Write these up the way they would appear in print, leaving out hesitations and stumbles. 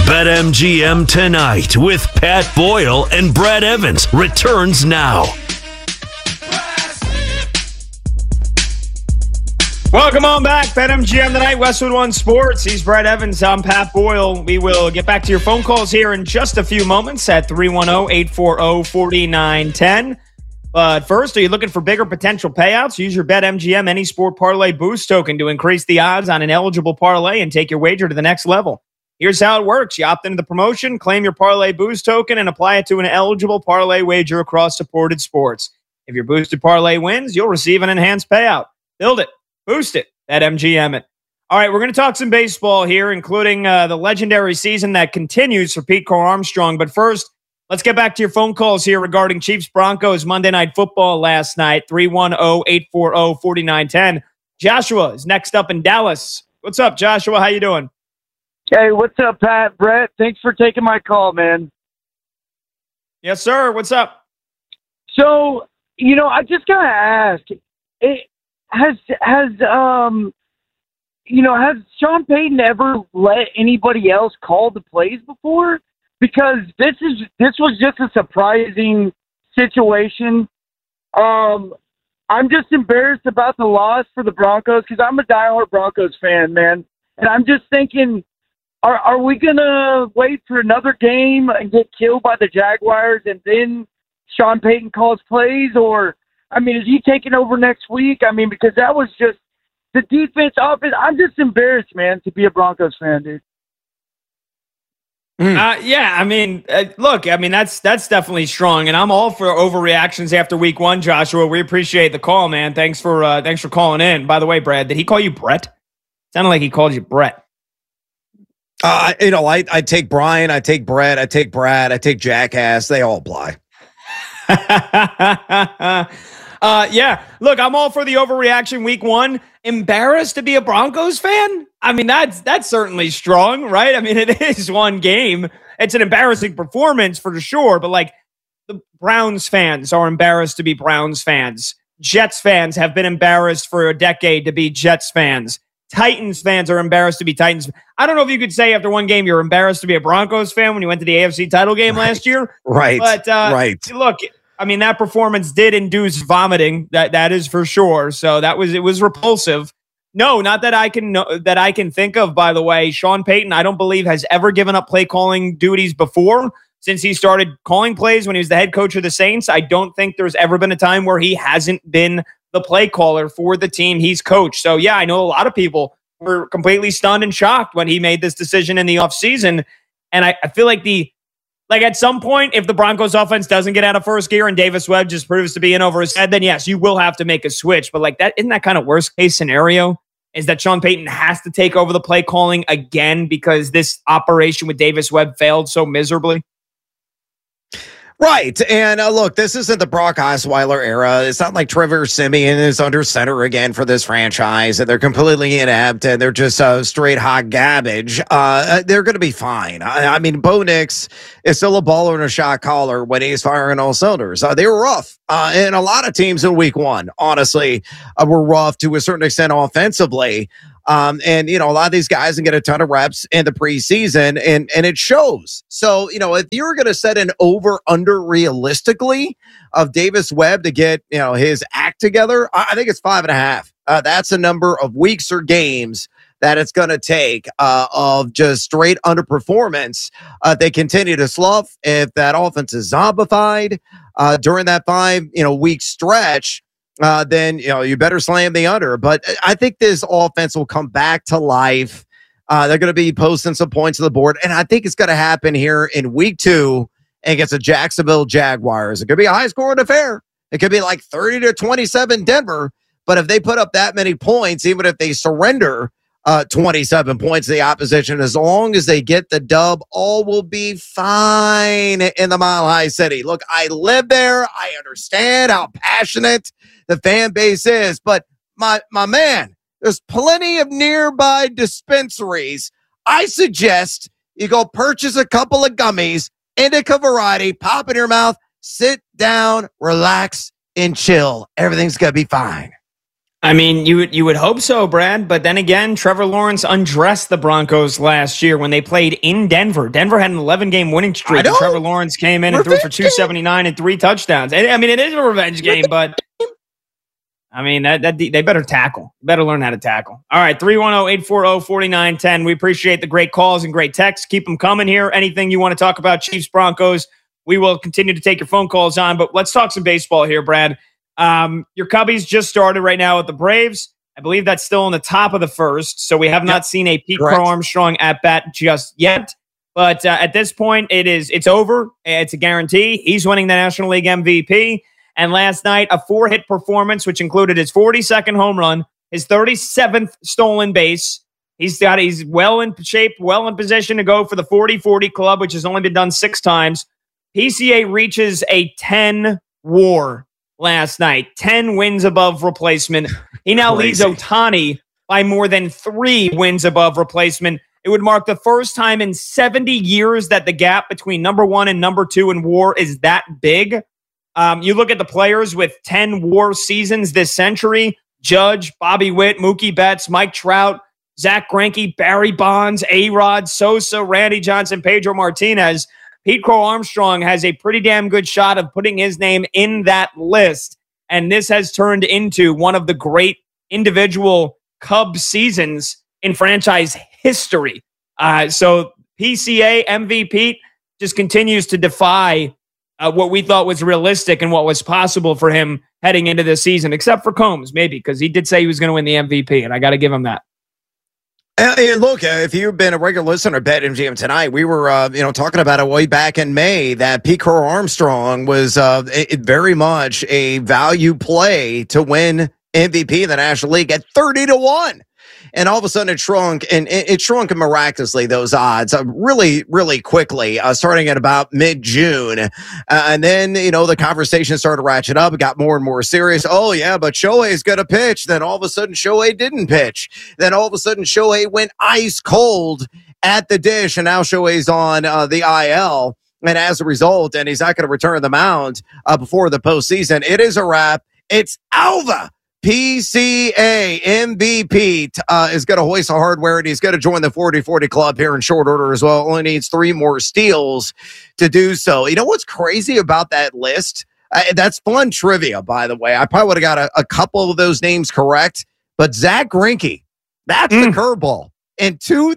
BetMGM Tonight with Pat Boyle and Brad Evans returns now. Welcome on back. BetMGM Tonight, Westwood One Sports. He's Brad Evans. I'm Pat Boyle. We will get back to your phone calls here in just a few moments at 310-840-4910. But first, are you looking for bigger potential payouts? Use your BetMGM Any Sport Parlay Boost token to increase the odds on an eligible parlay and take your wager to the next level. Here's how it works. You opt into the promotion, claim your Parlay Boost token, and apply it to an eligible parlay wager across supported sports. If your boosted parlay wins, you'll receive an enhanced payout. Build it. Boost it. BetMGM it. All right, we're going to talk some baseball here, including the legendary season that continues for Pete Crow Armstrong. But first, let's get back to your phone calls here regarding Chiefs-Broncos Monday Night Football last night, 310-840-4910. Joshua is next up in Dallas. What's up, Joshua? How you doing? Hey, what's up, Pat? Brett, thanks for taking my call, man. Yes, sir. What's up? So, I just got to ask, has Sean Payton ever let anybody else call the plays before? Because this was just a surprising situation. I'm just embarrassed about the loss for the Broncos because I'm a diehard Broncos fan, man. And I'm just thinking, are we going to wait for another game and get killed by the Jaguars and then Sean Payton calls plays? Or, is he taking over next week? Because that was just the defense, offense. I'm just embarrassed, man, to be a Broncos fan, dude. Look, that's definitely strong, and I'm all for overreactions after week one, Joshua. We appreciate the call, man. Thanks for calling in. By the way, Brad, did he call you Brett? Sounded like he called you Brett. I take Brian, I take Brett, I take Brad, I take Jackass. They all apply. Look, I'm all for the overreaction week one. Embarrassed to be a Broncos fan? That's certainly strong, right? It is one game. It's an embarrassing performance for sure, but the Browns fans are embarrassed to be Browns fans. Jets fans have been embarrassed for a decade to be Jets fans. Titans fans are embarrassed to be Titans. I don't know if you could say after one game you're embarrassed to be a Broncos fan when you went to the AFC title game last year. Right. But right. Look, that performance did induce vomiting. That is for sure. So it was repulsive. No, not that I can think of, by the way. Sean Payton, I don't believe, has ever given up play calling duties before since he started calling plays when he was the head coach of the Saints. I don't think there's ever been a time where he hasn't been the play caller for the team he's coached. So yeah, I know a lot of people were completely stunned and shocked when he made this decision in the offseason. And I feel like at some point, if the Broncos offense doesn't get out of first gear and Davis Webb just proves to be in over his head, then yes, you will have to make a switch. But isn't that kind of worst case scenario? Is that Sean Payton has to take over the play calling again because this operation with Davis Webb failed so miserably? Right. And look, this isn't the Brock Osweiler era. It's not like Trevor Siemian is under center again for this franchise and they're completely inept and they're just straight hot garbage. They're going to be fine. Bo Nix is still a baller and a shot caller when he's firing all cylinders. They were rough. And a lot of teams in week one, honestly, were rough to a certain extent offensively. A lot of these guys can get a ton of reps in the preseason and it shows. So, if you're going to set an over-under realistically of Davis Webb to get, his act together, I think it's 5.5. That's a number of weeks or games that it's going to take of just straight underperformance. They continue to slough. If that offense is zombified during that 5-week stretch, then you better slam the under. But I think this offense will come back to life. They're going to be posting some points on the board, and I think it's going to happen here in week 2 against the Jacksonville Jaguars. It could be a high-scoring affair. It could be 30-27 Denver. But if they put up that many points, even if they surrender 27 points to the opposition, as long as they get the dub, all will be fine in the Mile High City. Look, I live there. I understand how passionate the fan base is, but my man, there's plenty of nearby dispensaries. I suggest you go purchase a couple of gummies, indica variety, pop in your mouth, sit down, relax, and chill. Everything's going to be fine. I mean, you would hope so, Brad. But then again, Trevor Lawrence undressed the Broncos last year when they played in Denver. Denver had an 11-game winning streak, and Trevor Lawrence came in and threw for 279 and 3 touchdowns. I mean, it is a revenge game, but I mean, they better tackle. Better learn how to tackle. All right, 310-840-4910. We appreciate the great calls and great texts. Keep them coming here. Anything you want to talk about, Chiefs, Broncos, we will continue to take your phone calls on. But let's talk some baseball here, Brad. Your Cubbies just started right now with the Braves. I believe that's still in the top of the first, so we have not seen a Pete Crow Armstrong at bat just yet. But at this point, it's over. It's a guarantee. He's winning the National League MVP. And last night, a 4-hit performance, which included his 42nd home run, his 37th stolen base. He's well in shape, well in position to go for the 40-40 club, which has only been done 6 times. PCA reaches a 10 WAR last night, 10 wins above replacement. He now leads Ohtani by more than 3 wins above replacement. It would mark the first time in 70 years that the gap between number 1 and number 2 in WAR is that big. You look at the players with 10 WAR seasons this century: Judge, Bobby Witt, Mookie Betts, Mike Trout, Zach Greinke, Barry Bonds, A-Rod, Sosa, Randy Johnson, Pedro Martinez. Pete Crow Armstrong has a pretty damn good shot of putting his name in that list. And this has turned into one of the great individual Cubs seasons in franchise history. So PCA MVP just continues to defy what we thought was realistic and what was possible for him heading into this season, except for Combs, maybe, because he did say he was going to win the MVP, and I got to give him that. And look, if you've been a regular listener to BetMGM tonight, we were, talking about it way back in May that Pete Crow Armstrong was very much a value play to win MVP in the National League at 30-1. And all of a sudden it shrunk, and it shrunk miraculously, those odds, really, really quickly, starting at about mid-June. And then, the conversation started to ratchet up. It got more and more serious. Oh, yeah, but Shohei's going to pitch. Then all of a sudden Shohei didn't pitch. Then all of a sudden Shohei went ice cold at the dish, and now Shohei's on the IL. And as a result, and he's not going to return the mound before the postseason, it is a wrap. It's over. PCA MVP is going to hoist the hardware, and he's going to join the 40-40 club here in short order as well. Only needs 3 more steals to do so. You know what's crazy about that list? That's fun trivia, by the way. I probably would have got a couple of those names correct, but Zach Greinke, that's the curveball. In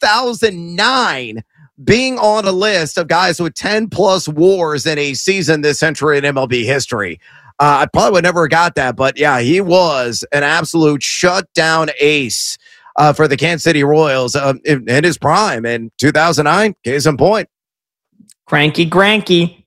2009, being on a list of guys with 10-plus WARs in a season this century in MLB history. I probably would never have got that, but yeah, he was an absolute shutdown ace for the Kansas City Royals in his prime in 2009. Case in point. Cranky Granky.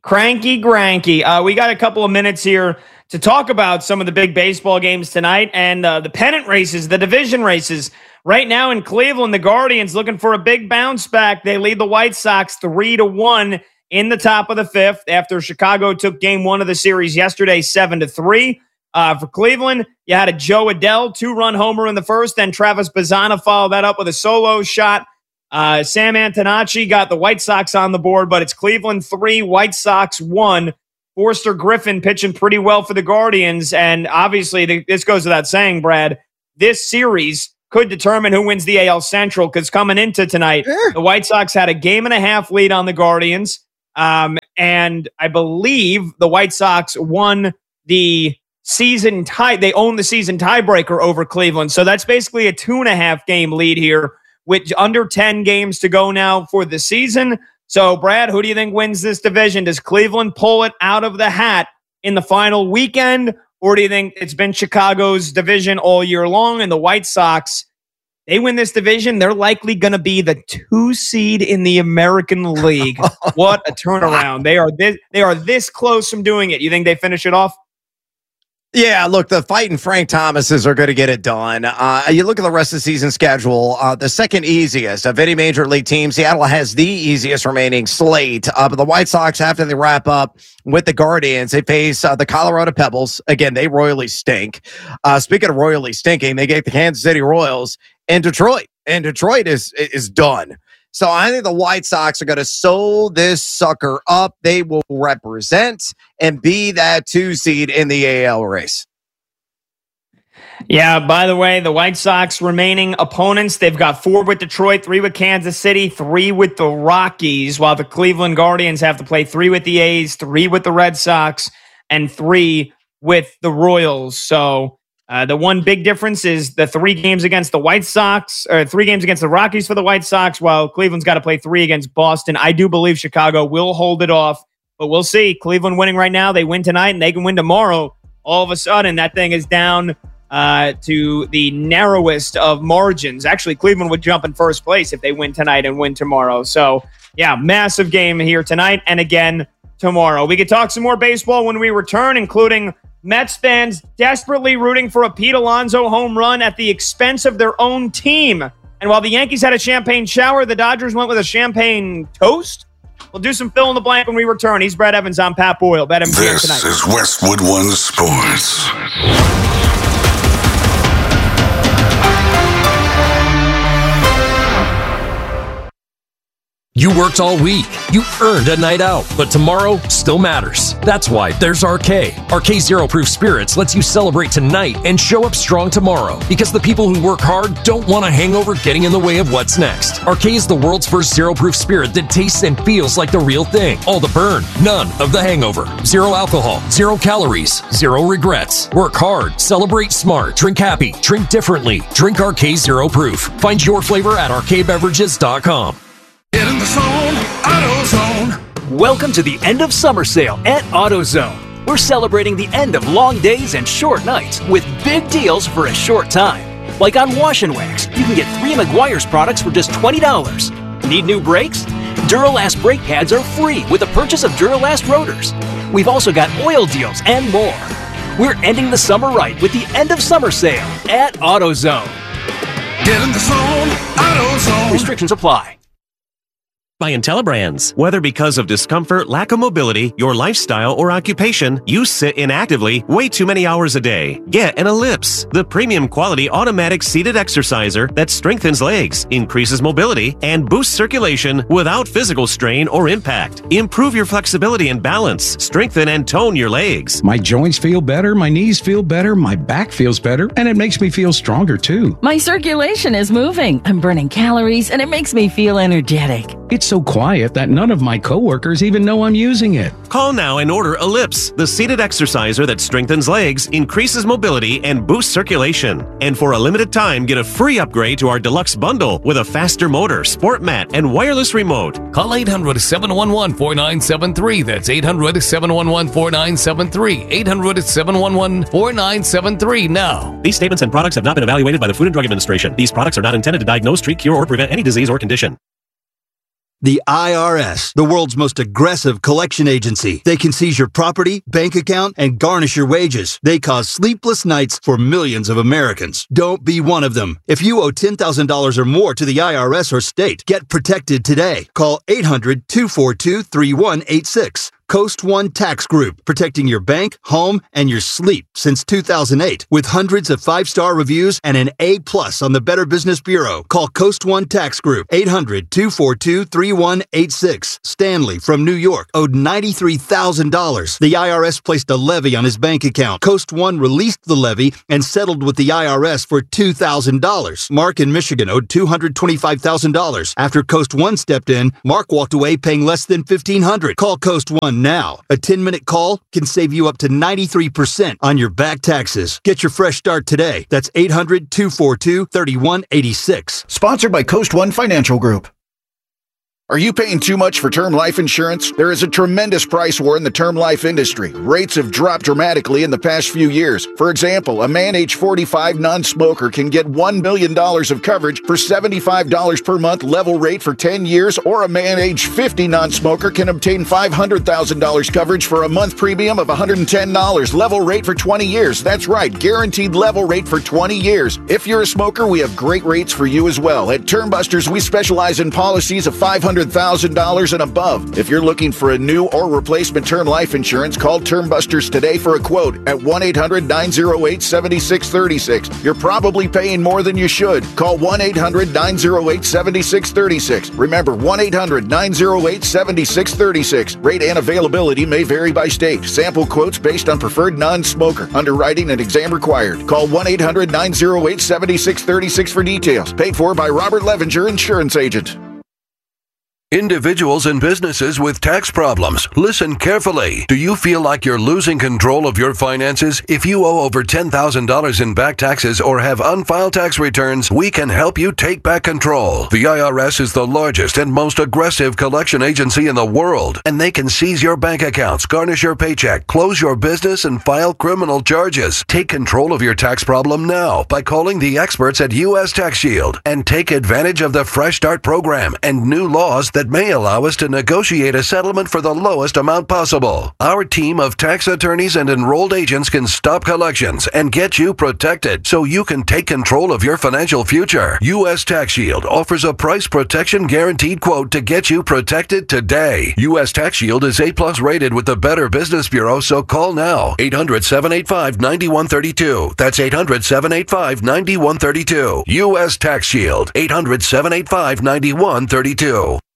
We got a couple of minutes here to talk about some of the big baseball games tonight and the pennant races, the division races. Right now in Cleveland, the Guardians looking for a big bounce back. They lead the White Sox 3-1. In the top of the 5th, after Chicago took game 1 of the series yesterday, 7-3. For Cleveland, you had a Joe Adell 2-run homer in the first, then Travis Bazzana followed that up with a solo shot. Sam Antonacci got the White Sox on the board, but it's Cleveland 3, White Sox 1. Forster Griffin pitching pretty well for the Guardians, and obviously this goes without saying, Brad, this series could determine who wins the AL Central, because coming into tonight, the White Sox had a 1.5 lead on the Guardians. And I believe the White Sox won the season tie. They own the season tiebreaker over Cleveland. So that's basically a 2.5 game lead here with under 10 games to go now for the season. So Brad, who do you think wins this division? Does Cleveland pull it out of the hat in the final weekend? Or do you think it's been Chicago's division all year long and the White Sox, they win this division, they're likely going to be the 2 seed in the American League. What a turnaround. They are this close from doing it. You think they finish it off? Yeah, look, the fighting Frank Thomases are going to get it done. You look at the rest of the season schedule, the second easiest of any major league team. Seattle has the easiest remaining slate. But the White Sox, after they wrap up with the Guardians, they face the Colorado Pebbles. Again, they royally stink. Speaking of royally stinking, they get the Kansas City Royals and Detroit. And Detroit is done. So I think the White Sox are going to sew this sucker up. They will represent and be that 2 seed in the AL race. Yeah, by the way, the White Sox remaining opponents, they've got 4 with Detroit, 3 with Kansas City, 3 with the Rockies, while the Cleveland Guardians have to play 3 with the A's, 3 with the Red Sox, and 3 with the Royals. So the one big difference is the 3 games against the White Sox, or 3 games against the Rockies for the White Sox, while Cleveland's got to play 3 against Boston. I do believe Chicago will hold it off, but we'll see. Cleveland winning right now. They win tonight, and they can win tomorrow. All of a sudden, that thing is down to the narrowest of margins. Actually, Cleveland would jump in first place if they win tonight and win tomorrow. So, yeah, massive game here tonight and again tomorrow. We could talk some more baseball when we return, including Mets fans desperately rooting for a Pete Alonso home run at the expense of their own team. And while the Yankees had a champagne shower, the Dodgers went with a champagne toast. We'll do some fill in the blank when we return. He's Brad Evans. I'm Pat Boyle. BetMGM tonight. This is Westwood One Sports. You worked all week. You earned a night out, but tomorrow still matters. That's why there's RK. RK Zero Proof Spirits lets you celebrate tonight and show up strong tomorrow, because the people who work hard don't want a hangover getting in the way of what's next. RK is the world's first zero proof spirit that tastes and feels like the real thing. All the burn, none of the hangover. Zero alcohol, 0 calories, 0 regrets. Work hard, celebrate smart, drink happy, drink differently. Drink RK Zero Proof. Find your flavor at rkbeverages.com. Get in the zone, AutoZone. Welcome to the end of summer sale at AutoZone. We're celebrating the end of long days and short nights with big deals for a short time. Like on Wash and Wax, you can get 3 Meguiar's products for just $20. Need new brakes? Duralast brake pads are free with the purchase of Duralast rotors. We've also got oil deals and more. We're ending the summer right with the end of summer sale at AutoZone. Get in the zone, AutoZone. Restrictions apply. By IntelliBrands. Whether because of discomfort, lack of mobility, your lifestyle, or occupation, you sit inactively way too many hours a day. Get an Ellipse, the premium quality automatic seated exerciser that strengthens legs, increases mobility, and boosts circulation without physical strain or impact. Improve your flexibility and balance. Strengthen and tone your legs. My joints feel better, my knees feel better, my back feels better, and it makes me feel stronger too. My circulation is moving. I'm burning calories, and it makes me feel energetic. It's so quiet that none of my coworkers even know I'm using it. Call now and order Ellipse, the seated exerciser that strengthens legs, increases mobility, and boosts circulation. And for a limited time, get a free upgrade to our deluxe bundle with a faster motor, sport mat, and wireless remote. Call 800-711-4973. That's 800-711-4973. 800-711-4973 now. These statements and products have not been evaluated by the Food and Drug Administration. These products are not intended to diagnose, treat, cure, or prevent any disease or condition. The IRS, the world's most aggressive collection agency. They can seize your property, bank account, and garnish your wages. They cause sleepless nights for millions of Americans. Don't be one of them. If you owe $10,000 or more to the IRS or state, get protected today. Call 800-242-3186. Coast One Tax Group, protecting your bank, home, and your sleep since 2008. With hundreds of 5-star reviews and an A+ on the Better Business Bureau. Call Coast One Tax Group, 800-242-3186. Stanley from New York owed $93,000. The IRS placed a levy on his bank account. Coast One released the levy and settled with the IRS for $2,000. Mark in Michigan owed $225,000. After Coast One stepped in, Mark walked away paying less than $1,500. Call Coast One now. A 10-minute call can save you up to 93% on your back taxes. Get your fresh start today. That's 800-242-3186. Sponsored by Coast One Financial Group. Are you paying too much for term life insurance? There is a tremendous price war in the term life industry. Rates have dropped dramatically in the past few years. For example, a man age 45 non-smoker can get $1 million of coverage for $75 per month level rate for 10 years, or a man age 50 non-smoker can obtain $500,000 coverage for a month premium of $110 level rate for 20 years. That's right, guaranteed level rate for 20 years. If you're a smoker, we have great rates for you as well. At Term Busters, we specialize in policies of $500 $100,000 and above. If you're looking for a new or replacement term life insurance, call Term Busters today for a quote at 1-800-908-7636. You're probably paying more than you should. Call 1-800-908-7636. Remember, 1-800-908-7636. Rate and availability may vary by state. Sample quotes based on preferred non-smoker. Underwriting and exam required. Call 1-800-908-7636 for details. Paid for by Robert Levenger, Insurance Agent. Individuals and businesses with tax problems, listen carefully. Do you feel like you're losing control of your finances? If you owe over $10,000 in back taxes or have unfiled tax returns, we can help you take back control. The IRS is the largest and most aggressive collection agency in the world, and they can seize your bank accounts, garnish your paycheck, close your business, and file criminal charges. Take control of your tax problem now by calling the experts at U.S. Tax Shield and take advantage of the Fresh Start program and new laws that may allow us to negotiate a settlement for the lowest amount possible. Our team of tax attorneys and enrolled agents can stop collections and get you protected so you can take control of your financial future. U.S. Tax Shield offers a price protection guaranteed quote to get you protected today. U.S. Tax Shield is A+ rated with the Better Business Bureau, so call now. 800-785-9132. That's 800-785-9132. U.S. Tax Shield. 800-785-9132.